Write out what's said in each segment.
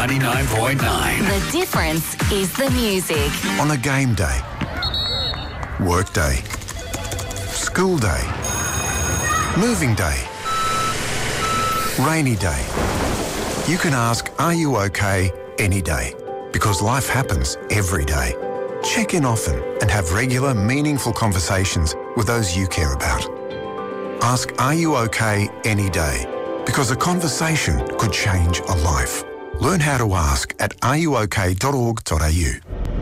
99.9. The difference is the music. On a game day, work day, school day, moving day, rainy day. You can ask, are you okay, any day? Because life happens every day. Check in often and have regular, meaningful conversations with those you care about. Ask, are you okay, any day? Because a conversation could change a life. Learn how to ask at areyouok.org.au.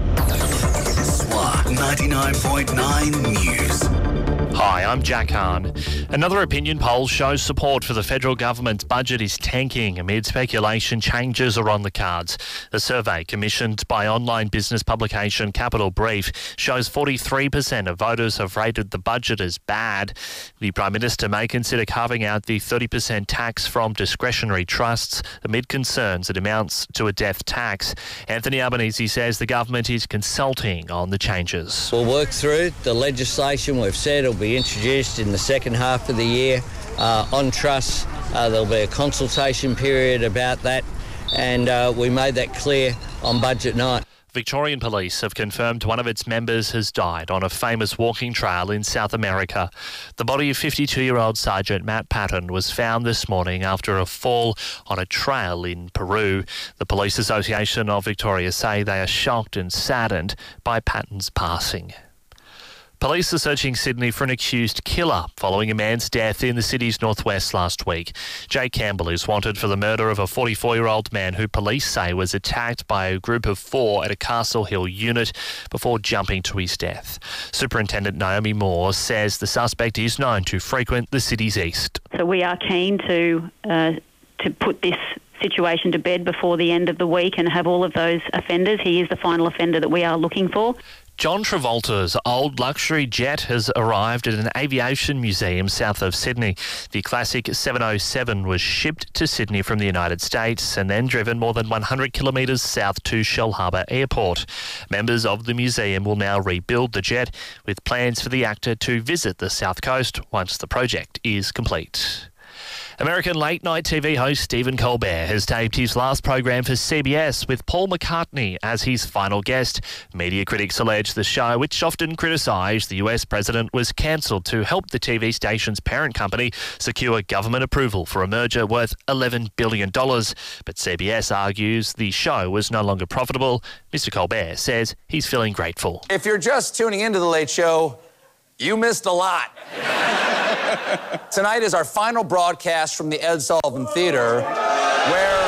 SWR 99.9 News. Hi, I'm Jack Hahn. Another opinion poll shows support for the federal government's budget is tanking amid speculation changes are on the cards. A survey commissioned by online business publication Capital Brief shows 43% of voters have rated the budget as bad. The Prime Minister may consider carving out the 30% tax from discretionary trusts amid concerns it amounts to a death tax. Anthony Albanese says the government is consulting on the changes. We'll work through the legislation. We've said it'll be introduced in the second half of the year. On trusts, there'll be a consultation period about that, and we made that clear on budget night. Victorian Police have confirmed one of its members has died on a famous walking trail in South America. The body of 52-year-old Sergeant Matt Patton was found this morning after a fall on a trail in Peru. The Police Association of Victoria say they are shocked and saddened by Patton's passing. Police are searching Sydney for an accused killer following a man's death in the city's northwest last week. Jay Campbell is wanted for the murder of a 44-year-old man who police say was attacked by a group of 4 at a Castle Hill unit before jumping to his death. Superintendent Naomi Moore says the suspect is known to frequent the city's east. So we are keen to put this situation to bed before the end of the week and have all of those offenders. He is the final offender that we are looking for. John Travolta's old luxury jet has arrived at an aviation museum south of Sydney. The classic 707 was shipped to Sydney from the United States and then driven more than 100 kilometres south to Shellharbour Airport. Members of the museum will now rebuild the jet with plans for the actor to visit the South Coast once the project is complete. American late-night TV host Stephen Colbert has taped his last program for CBS with Paul McCartney as his final guest. Media critics allege the show, which often criticised the US president, was cancelled to help the TV station's parent company secure government approval for a merger worth $11 billion. But CBS argues the show was no longer profitable. Mr. Colbert says he's feeling grateful. If you're just tuning into The Late Show, you missed a lot. Tonight is our final broadcast from the Ed Sullivan Theatre, where...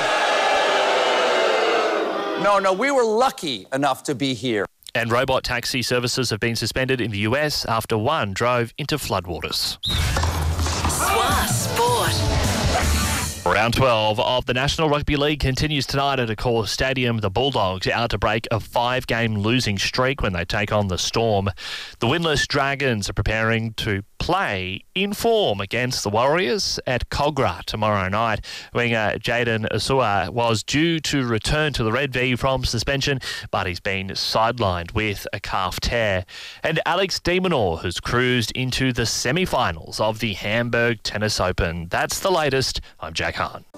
No, we were lucky enough to be here. And robot taxi services have been suspended in the US after one drove into floodwaters. SWR Sport. Round 12 of the National Rugby League continues tonight at Accor Stadium. The Bulldogs are out to break a 5-game losing streak when they take on the Storm. The winless Dragons are preparing to play in form against the Warriors at Kogarah tomorrow night. Winger Jaden Asua was due to return to the Red V from suspension, but he's been sidelined with a calf tear. And Alex de Minaur has cruised into the semi-finals of the Hamburg Tennis Open. That's the latest. I'm Jack Hahn.